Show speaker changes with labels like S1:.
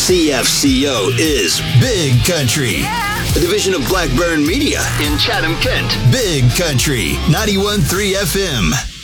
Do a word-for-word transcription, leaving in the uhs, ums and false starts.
S1: C F C O is Big Country. A division of Blackburn Media in Chatham, Kent. Big Country, ninety-one point three F M.